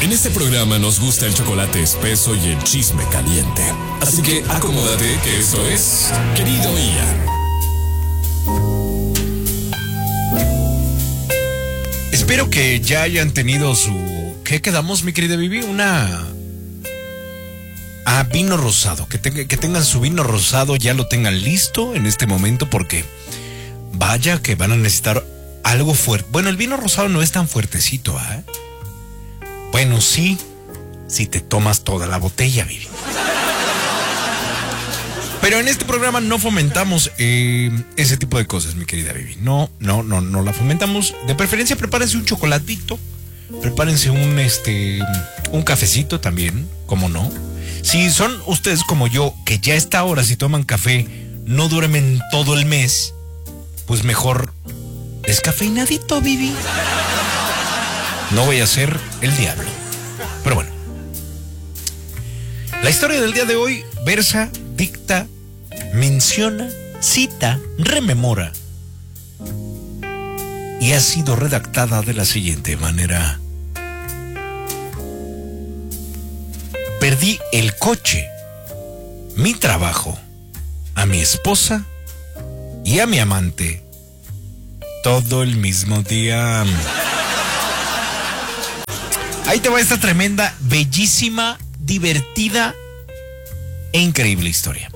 En este programa nos gusta el chocolate espeso y el chisme caliente. Así que acomódate que esto es Querido Ian. Espero que ya hayan tenido su... ¿Qué quedamos, mi querida Vivi? Vino rosado. Que tengan su vino rosado, ya lo tengan listo en este momento porque vaya que van a necesitar algo fuerte. Bueno, el vino rosado no es tan fuertecito, ¿eh? Bueno, sí, si te tomas toda la botella, Vivi. Pero en este programa no fomentamos ese tipo de cosas, mi querida Vivi. No la fomentamos. De preferencia, prepárense un chocolatito. Prepárense un cafecito también, ¿cómo no? Si son ustedes como yo, que ya a esta hora, si toman café, no duermen todo el mes, pues mejor descafeinadito, Vivi. No voy a ser el diablo. Pero bueno. La historia del día de hoy versa, dicta, menciona, cita, rememora y ha sido redactada de la siguiente manera. Perdí el coche, mi trabajo, a mi esposa y a mi amante todo el mismo día. Ahí te va esta tremenda, bellísima, divertida e increíble historia.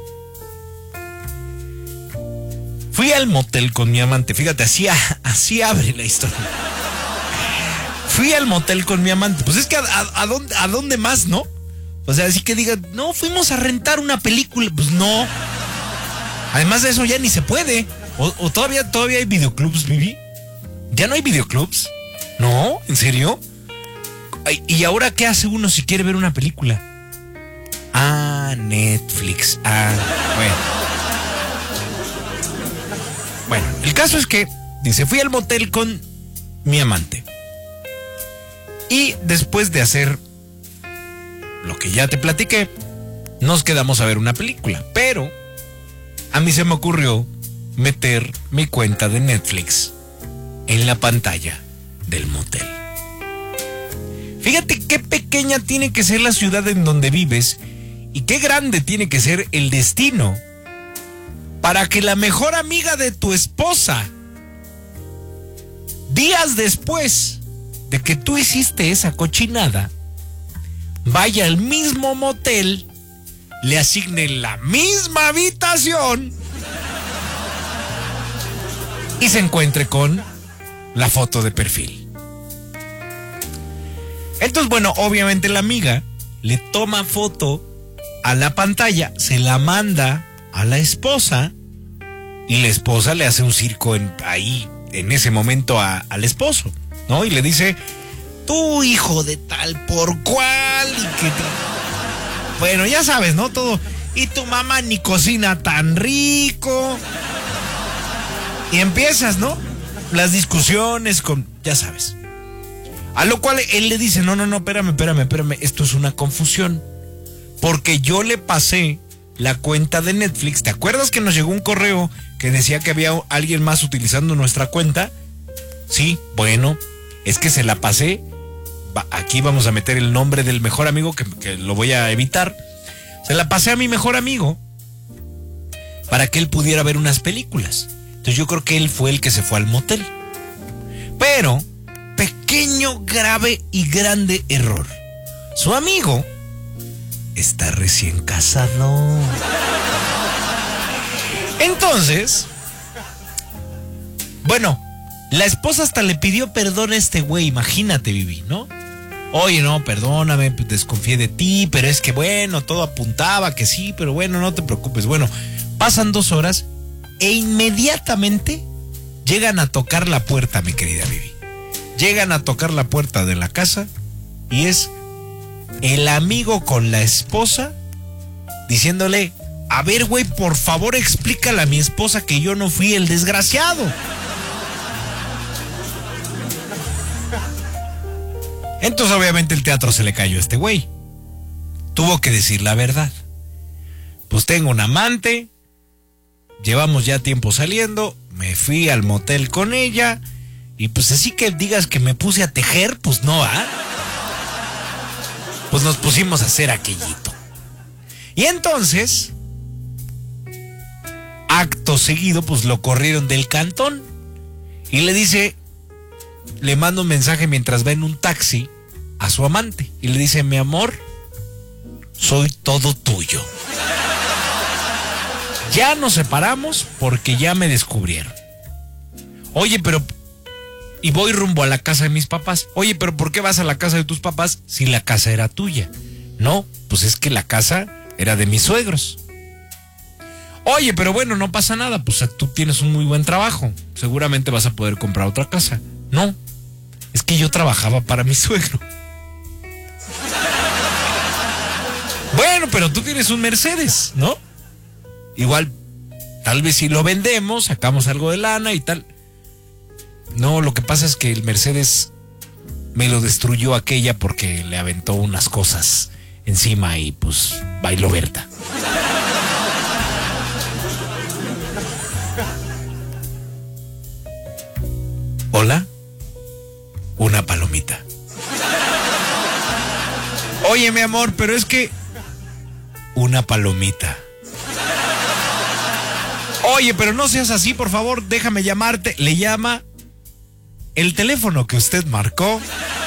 Fui al motel con mi amante. Fíjate, así abre la historia. Fui al motel con mi amante. Pues es que ¿a dónde más, no? O sea, así que diga, no, fuimos a rentar una película. Pues no. Además de eso ya ni se puede. O todavía hay videoclubs, Vivi. ¿Ya no hay videoclubs? ¿No? ¿En serio? ¿Y ahora qué hace uno si quiere ver una película? Netflix. Bueno, el caso es que, dice, fui al motel con mi amante. Y después de hacer lo que ya te platiqué, nos quedamos a ver una película. Pero a mí se me ocurrió meter mi cuenta de Netflix en la pantalla del motel. Fíjate qué pequeña tiene que ser la ciudad en donde vives y qué grande tiene que ser el destino para que la mejor amiga de tu esposa, días después de que tú hiciste esa cochinada, vaya al mismo motel, le asigne la misma habitación y se encuentre con la foto de perfil. Entonces, bueno, obviamente la amiga le toma foto a la pantalla, se la manda a la esposa y la esposa le hace un circo ahí, en ese momento al esposo, ¿no? Y le dice, tú hijo de tal por cual, bueno, ya sabes, ¿no? Todo, y tu mamá ni cocina tan rico. Y empiezas, ¿no? Las discusiones ya sabes. A lo cual él le dice, no, espérame, esto es una confusión. Porque yo le pasé la cuenta de Netflix. ¿Te acuerdas que nos llegó un correo que decía que había alguien más utilizando nuestra cuenta? Sí, bueno, es que se la pasé. Aquí vamos a meter el nombre del mejor amigo, que lo voy a evitar. Se la pasé a mi mejor amigo para que él pudiera ver unas películas. Entonces yo creo que él fue el que se fue al motel. Pero, pequeño, grave y grande error. Su amigo está recién casado. Entonces, bueno, la esposa hasta le pidió perdón a este güey, imagínate, Vivi, ¿no? Oye, no, perdóname, desconfié de ti, pero es que bueno, todo apuntaba que sí, pero bueno, no te preocupes. Bueno, pasan 2 horas e inmediatamente llegan a tocar la puerta, mi querida Vivi. Llegan a tocar la puerta de la casa y es el amigo con la esposa diciéndole, a ver, güey, por favor explícale a mi esposa que yo no fui el desgraciado. Entonces obviamente el teatro se le cayó a este güey. Tuvo que decir la verdad. Pues tengo un amante, llevamos ya tiempo saliendo, me fui al motel con ella y pues así que digas que me puse a tejer, pues no, ¿ah? pues nos pusimos a hacer aquellito. Y entonces, acto seguido, pues lo corrieron del cantón. Y le manda un mensaje mientras va en un taxi a su amante. Y le dice, mi amor, soy todo tuyo. Ya nos separamos porque ya me descubrieron. Oye, pero... Y voy rumbo a la casa de mis papás. Oye, pero ¿por qué vas a la casa de tus papás si la casa era tuya? No, pues es que la casa era de mis suegros. Oye, pero bueno, no pasa nada, pues tú tienes un muy buen trabajo. Seguramente vas a poder comprar otra casa. No, es que yo trabajaba para mi suegro. Bueno, pero tú tienes un Mercedes, ¿no? Igual, tal vez si lo vendemos, sacamos algo de lana y tal. No, lo que pasa es que el Mercedes me lo destruyó aquella porque le aventó unas cosas encima y pues bailó Berta. Hola, una palomita. Oye, mi amor, pero es que... Una palomita. Oye, pero no seas así, por favor, déjame llamarte. Le llama... El teléfono que usted marcó